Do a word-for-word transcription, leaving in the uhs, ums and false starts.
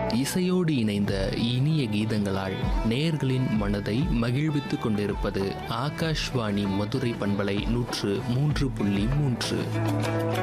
இசையோடு இணைந்த இனிய கீதங்களால் நேயர்களின் மனதை மகிழ்வித்துக் கொண்டிருப்பது ஆகாஷ்வாணி மதுரை பண்பலை நூற்று மூன்று புள்ளி மூன்று.